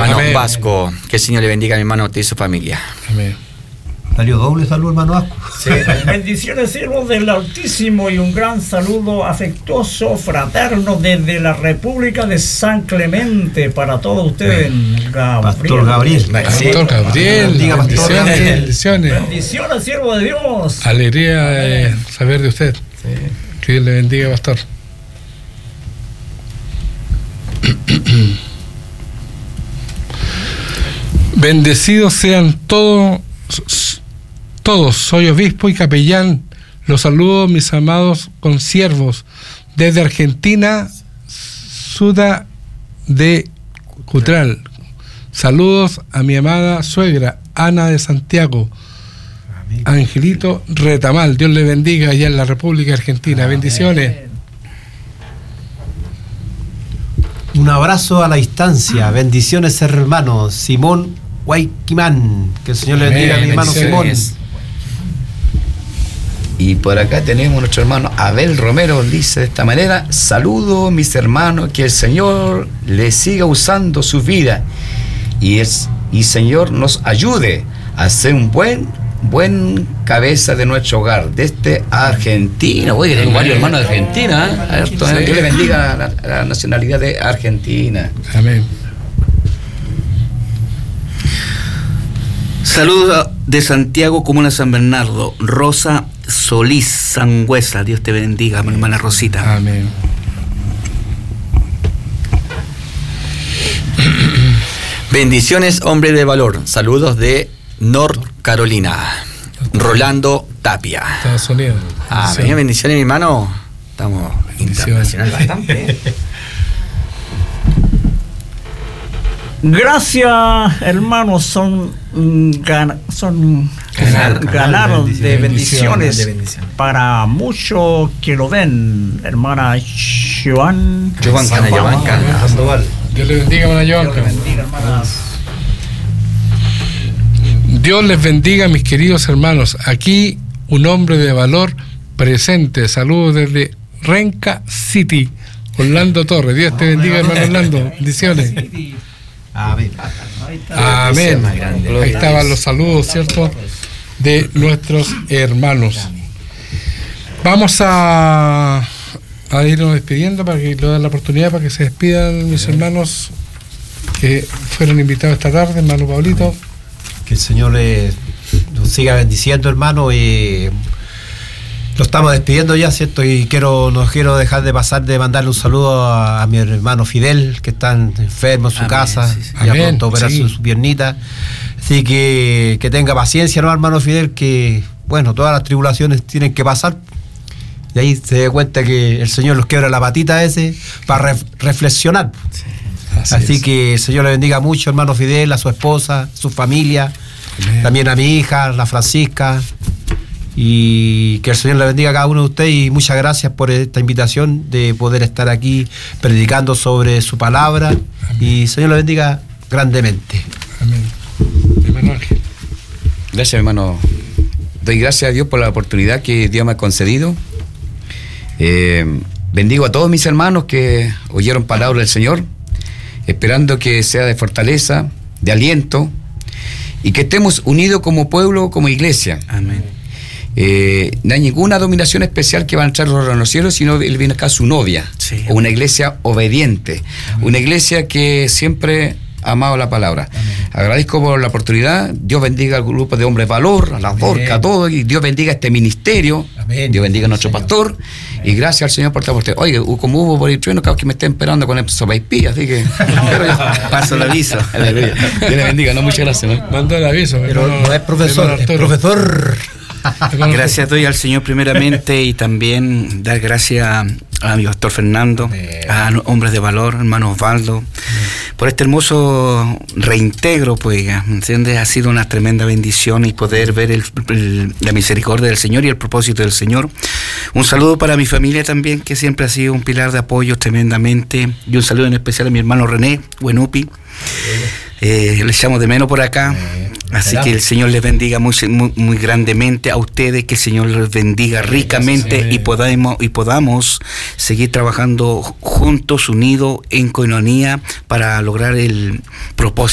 hermano Amén. Vasco. Que el Señor le bendiga a mi hermano y su familia. Amén. Salió doble salud, hermano Vasco. Sí. Bendiciones, siervos del Altísimo, y un gran saludo afectuoso, fraterno, desde la República de San Clemente para todos ustedes. Pastor Gabriel. Sí. Pastor Gabriel, Bendiga, Pastor bendiciones, Gabriel. bendiciones. Bendiciones, siervo de Dios. Alegría saber de usted. Que Dios le bendiga, pastor. Bendecidos sean todos, soy obispo y capellán. Los saludo, mis amados consiervos, desde Argentina, Ciudad de Cutral. Saludos a mi amada suegra, Ana de Santiago. Angelito Retamal, Dios le bendiga allá en la República Argentina. Bendiciones. Un abrazo a la distancia. Bendiciones, hermano Simón Guayquimán. Que el Señor le bendiga a mi hermano Simón. Y por acá tenemos a nuestro hermano Abel Romero, dice de esta manera: saludo mis hermanos, que el Señor les siga usando su vida y Señor nos ayude a ser un buen cabeza de nuestro hogar, desde Argentina. Oye, tengo varios hermanos de Argentina, ¿eh? Dios le bendiga la nacionalidad de Argentina. Amén. Saludos de Santiago, Comuna San Bernardo, Rosa Solís Sangüesa. Dios te bendiga, mi hermana Rosita. Amén. Bendiciones, hombre de valor. Saludos de North Carolina. Rolando Tapia. Estados Unidos. Amén. Bendiciones, mi hermano. Estamos internacional bastante. Gracias, hermanos, ganaron de bendiciones para muchos que lo ven. Hermana Joan Sandoval. Dios le bendiga, hermana Joan. Dios les bendiga, mis queridos hermanos. Aquí un hombre de valor presente. Saludos desde Renca City, Orlando Torres. Dios te bendiga, hermano Orlando. Bendiciones. Amén. Amén. Ahí estaban los saludos, ¿cierto?, de nuestros hermanos. Vamos a irnos despidiendo para que le den la oportunidad para que se despidan mis hermanos que fueron invitados esta tarde, hermano Pablito. Que el Señor nos siga bendiciendo, hermano. Y lo estamos despidiendo ya, ¿cierto? Y no quiero dejar de pasar de mandarle un saludo a mi hermano Fidel, que está enfermo en su casa, ya pronto a operarse su piernita. Así que tenga paciencia, ¿no, hermano Fidel? Que, bueno, todas las tribulaciones tienen que pasar. Y ahí se da cuenta que el Señor los quiebra la patita ese para reflexionar. Así que el Señor le bendiga mucho, hermano Fidel, a su esposa, su familia, también a mi hija, la Francisca. Y que el Señor le bendiga a cada uno de ustedes, y muchas gracias por esta invitación de poder estar aquí predicando sobre su palabra. Amén. Y el Señor le bendiga grandemente. Amén. Hermano Ángel. Gracias, hermano. Doy gracias a Dios por la oportunidad que Dios me ha concedido. Bendigo a todos mis hermanos que oyeron palabra del Señor, esperando que sea de fortaleza, de aliento, y que estemos unidos como pueblo, como iglesia. Amén. No hay ninguna dominación especial que va a entrar en los cielos, sino él viene acá su novia, o una iglesia obediente, una iglesia que siempre ha amado la palabra. Agradezco por la oportunidad. Dios bendiga al grupo de hombres de valor, a las Dorcas, a todos, y Dios bendiga este ministerio. Amén. Dios bendiga a nuestro pastor. Amén. Y gracias al Señor por esta oportunidad. Oye, como hubo por el trueno, cada vez que me estén esperando con el sopaipilla, así que paso el aviso. Dios le bendiga, no, muchas gracias, ¿no? Manda el aviso. Pero no es profesor, es profesor. Gracias doy al Señor primeramente, y también dar gracias a mi pastor Fernando, a hombres de valor, hermano Osvaldo, por este hermoso reintegro, pues, ¿me entiendes? Ha sido una tremenda bendición, y poder ver la misericordia del Señor y el propósito del Señor. Un saludo para mi familia también, que siempre ha sido un pilar de apoyo tremendamente, y un saludo en especial a mi hermano René Buenupi. Le echamos de menos por acá. Así que el Señor les bendiga muy, muy, muy grandemente a ustedes, que el Señor les bendiga ricamente, y podamos seguir trabajando juntos, unidos, en coinonía, para lograr el propósito